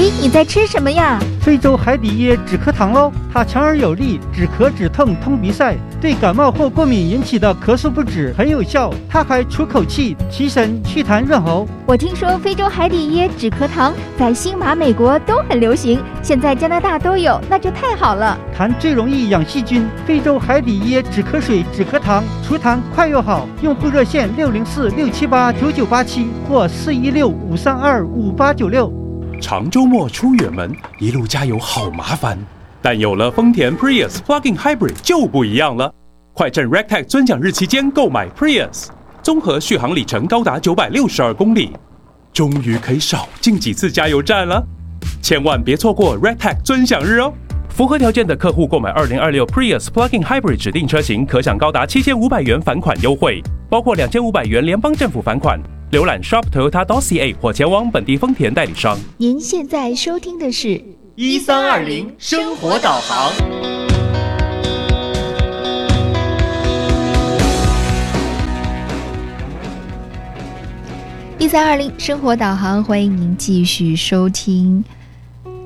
咦，你在吃什么呀？ 非洲海底椰止咳糖喽，它强而有力，止咳止痛通鼻塞，对感冒或过敏引起的咳嗽不止，很有效。它还除口气、提神、祛痰润喉。 我听说非洲海底椰止咳糖在新马、美国都很流行，现在加拿大都有，那就太好了。 痰最容易养细菌，非洲海底椰止咳水、止咳糖，除痰快又好。用户热线604-678-9987或416-532-5896。 长周末出远门，一路加油好麻烦，但有了丰田 Prius Plug-in Hybrid 就不一样了。快趁 Rectech 尊奖日期间购买 Prius， 综合续航里程高达962公里，终于可以少进几次加油站了。千万别错过 Rectech 尊享日哦！符合条件的客户购买2026 Prius Plug-in Hybrid 指定车型，可享高达7500元返款优惠，包括2500元联邦政府返款。浏览 shop.toyota.ca 或前往本地丰田代理商。 您现在收听的是 1320生活导航。 1320生活导航，欢迎您继续收听